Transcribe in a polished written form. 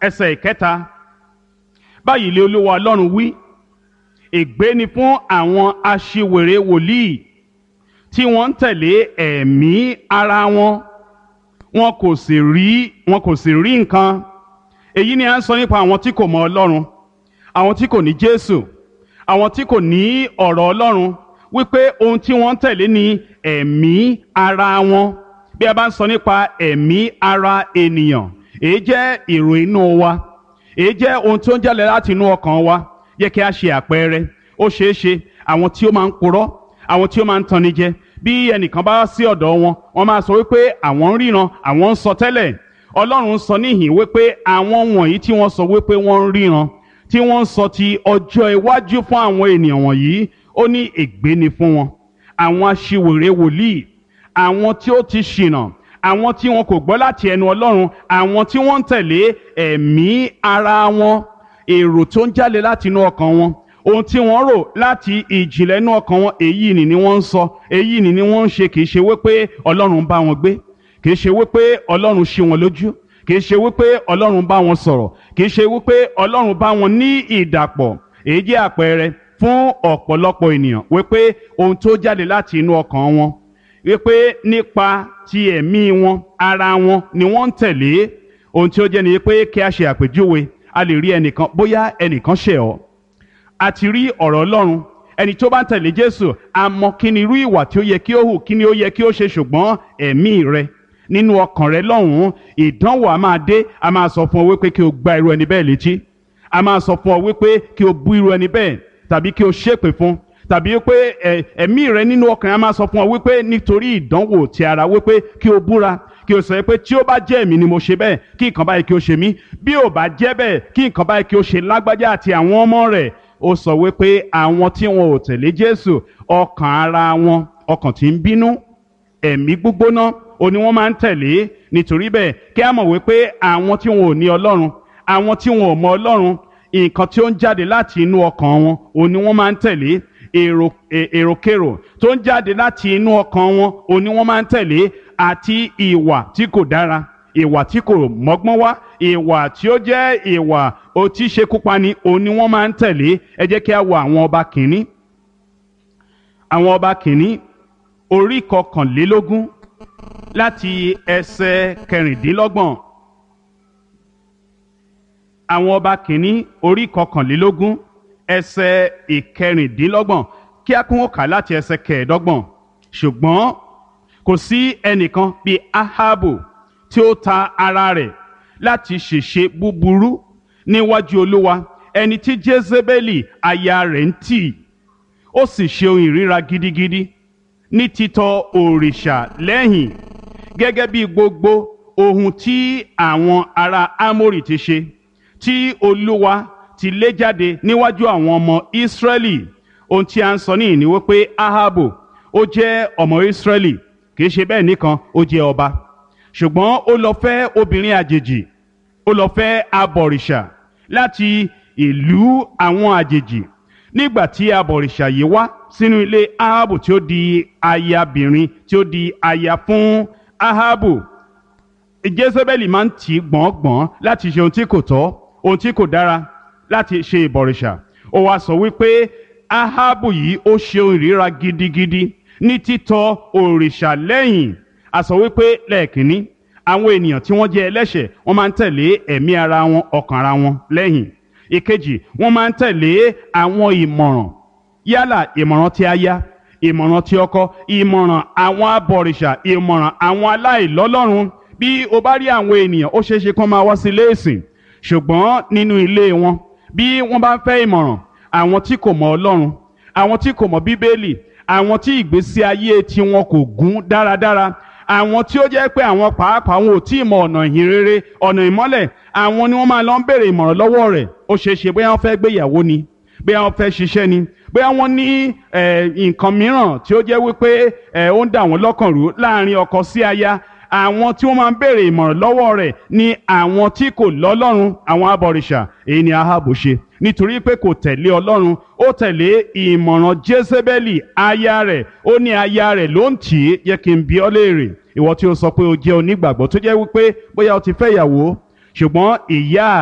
ẹsẹ̀ ìkẹta, báyìí lé Olúwa Ọlọ́run wí, ègbé ni fún àwọn aṣiwèrè wòlíì tí wọ́n ń tẹ̀lé ẹ̀mí ara wọn, wọn kò sì rí nǹkan. Èyí ni à ń sọ nípa àwọn tí kò mọ Ọlọ́run, àwọn tí kò ní Jésù, àwọn tí kò ní ọ̀rọ̀ Ọlọ́run, wípé ohun tí wọ́n ń tẹ̀lé ni ẹ̀mí ara wọn. Bí a bá ń sọ nípa ẹ̀mí ara ènìyàn, èyí jẹ́ èrò inú wa, èyí jẹ́ ohun tí ó ń jáde láti inú ọkàn wa. Yẹ kí a ṣe àpẹẹrẹ. Ó ṣeé ṣe àwọn tí ó máa ń purọ́, àwọn tí ó máa ń tanni jẹ, bí ẹnìkan bá sí ọ̀dọ̀ wọn, wọ́n máa sọ wípé àwọn ń ríran, àwọn ń sọ tẹ́lẹ̀. Ọlọ́run sọ níhìn wípé àwọn wọ̀nyí tí wọ́n sọ wípé wọ́n ń ríran, tí wọ́n ń sọ ti ọjọ́ iwájú fún àwọn ènìyàn wọ̀nyí, ó ní ègbé ni fún wọn. Àwọn aṣiwèrè wòlíì, àwọn tí ó ti ṣìnà, àwọn tí wọn kò gbọ́ láti ẹnu Ọlọ́run, àwọn tí wọ́n ń tẹ̀lé ẹ̀mí ara wọn, èrò tó ń jáde láti inú ọkàn wọn, ohun tí wọ́n rò láti ìjìnlẹ̀ inú ọkàn wọn, èyí ni wọ́n ń sọ, èyí ni wọ́n ń ṣe. Kì í ṣe wípé Ọlọ́run bá wọn gbé, kì í ṣe wípé Ọlọ́run ṣí wọn lójú, kì í ṣe wípé Ọlọ́run bá wọn sọ̀rọ̀, kì í ṣe wípé Ọlọ́run bá wọn ní ìdàpọ̀. Èyí jẹ́ àpẹẹrẹ fún ọ̀pọ̀lọpọ̀ ènìyàn wípé ohun tó jáde láti inú ọkàn wọn, wípé nípa ti ẹ̀mí wọn, ara wọn ni wọ́n ń tẹ̀lé. Ohun tí ó jẹ́ ni pé kí a ṣe àpèjúwe. A lè rí ẹnìkan, bóyá ẹnìkan ṣẹ̀ ọ́, a ti rí ọ̀rọ̀ Ọlọ́run. Ẹni tó bá ń tẹ̀lé Jésù, a mọ kí ni irú ìwà tí ó yẹ kí ó hù, kí ni ó yẹ kí ó ṣe. Ṣùgbọ́n ẹ̀mí rẹ, nínú ọkàn rẹ lọ́hùn-ún, ìdánwò a máa dé, a máa sọ fún ọ wípé kí o gba irú ẹni bẹ́ẹ̀ létí, a máa sọ fún ọ wípé kí o bú irú ẹni bẹ́ẹ̀, tàbí kí o ṣépè fún, tàbí pé ẹ̀mí rẹ nínú ọkàn rẹ a máa sọ fún ọ wípé nítorí ìdánwò ti ara wípé kí o búra, kí o sọ pé tí ó bá jẹ́ èmi ni mo ṣe bẹ́ẹ̀, kí nǹkan báyìí kí o ṣe mí, bí ò bá jẹ́ bẹ́ẹ̀, kí nǹkan báyìí kí o ṣe lágbájá àti àwọn ọmọ rẹ̀. Ó sọ wípé àwọn tí wọn ò tẹ̀lé Jésù, ọkàn ara wọn, ọkàn tí ń bínú, ẹ̀mí gbígbóná, òní wọ́n máa ń tẹ̀lé. Nítorí bẹ́ẹ̀, kí a mọ̀ wípé àwọn tí wọn ò ní Ọlọ́run, àwọn tí wọn ò mọ Ọlọ́run, nǹkan tí ó ń jáde láti inú ọkàn wọn, òní wọ́n máa ń tẹ̀lé. Èròkérò tó ń jáde láti inú ọkàn wọn, òní wọ́n máa ń tẹ̀lé. Àti ìwà tí kò dára, ìwà tí kò mọ́gbọ́n wá, ìwà tí ó jẹ́ ìwà òtíṣekúpani, òní wọ́n máa ń tẹ̀lé. Ẹ jẹ́ kí a wo àwọn ọba kìíní, àwọn ọba kìíní orí 21 láti ẹsẹ̀ 26. Àwọn ọba kìíní orí 21 ẹsẹ̀ 26, kí a kún kà láti ẹsẹ̀ 25. Ṣùgbọ́n kò sí ẹnìkan bí Ahabu tí ó ta ara rẹ̀ láti ṣèṣe búburú níwájú Olúwa, ẹni tí Jezebeli aya rẹ̀ ń tì. Ó sì ṣe ohun ìríra gidigidi ní títọ̀ òrìṣà lẹ́yìn, gẹ́gẹ́ bí gbogbo ohun tí àwọn ará Amórì ti ṣe, tí Olúwa ti lé jáde níwájú àwọn ọmọ Ísírẹ́lì. Ohun tí a ń sọ níhìn ni wípé Ahabu ó jẹ́ ọmọ Ísírẹ́lì, kì í ṣe bẹ́ẹ̀ nìkan, ó jẹ́ ọba. Ṣùgbọ́n ó lọ fẹ́ obìnrin àjèjì, ó lọ fẹ́ abọ̀rìṣà láti ìlú àwọn àjèjì. Nígbà tí abọ̀rìṣà yìí wá sínú ilé Ahabu, tí ó di ayabìnrin, tí ó di aya fún Ahabu, Jezebeli máa ń tì gbọ̀ngbọ̀n láti ṣe ohun tí kò tọ́, ohun tí kò dára, láti ṣe ìbọ̀rìṣà. Ó wá sọ wípé Ahabu yìí ó ṣe ohun ìríra gidigidi ní títọ̀ òrìṣà lẹ́yìn. A sọ wípé lẹ́ẹ̀kínní, àwọn ènìyàn tí wọ́n jẹ́ ẹlẹ́ṣẹ̀, wọ́n máa ń tẹ̀lé ẹ̀mí ara wọn, ọkàn ara wọn lẹ́yìn. Ìkejì, wọ́n máa ń tẹ̀lé àwọn ìmọ̀ràn, yálà ìmọ̀ràn ti aya, ìmọ̀ràn ti ọkọ, ìmọ̀ràn àwọn abọ̀rìṣà, ìmọ̀ràn àwọn aláìlọ́lọ́run. Bí o bá rí àwọn ènìyàn, ó ṣeé ṣe kán máa wá sí ilé ìsìn, ṣùgbọ́n nínú ilé wọn, bí wọ́n bá ń fẹ́ ìmọ̀ràn, àwọn tí kò mọ Ọlọ́run, àwọn tí kò mọ Bíbélì, àwọn tí ìgbésí ayé tí wọn kò gún dáradára, àwọn tí ó jẹ́ pé àwọn pàápàá wọn ò tí ì mọ ọ̀nà ìhìn rere, ọ̀nà ìmọ́lẹ̀, àwọn ni wọ́n máa lọ ń béèrè ìmọ̀ràn lọ́wọ́ rẹ̀. Ó ṣeé ṣe bóyá wọ́n fẹ́ gbéyàwó ni, bóyá wọ́n fẹ́ ṣiṣẹ́ ni, bóyá wọ́n ní nǹkan mìíràn tí ó jẹ́ wípé ó ń dà wọ́n lọ́kàn rú láàrin ọkọ sí aya. Àwọn tí wọ́n máa ń béèrè ìmọ̀ràn lọ́wọ́ rẹ̀ ni àwọn tí kò lọ́lọ́run, àwọn abọ̀rìṣà. Èyí ni Ahabu ṣe, nítorí pé kò tẹ̀lé Ọlọ́run, ó tẹ̀lé ìmọ̀ràn Jezebeli aya rẹ̀. Ó ní aya rẹ̀ ló ń tì í. Jẹ́ kí n bi ọ́ léèrè, ìwọ tí ó sọ pé o jẹ́ onígbàgbọ́, tó jẹ́ wípé bóyá o ti fẹ́ ìyàwó, ṣùgbọ́n ìyá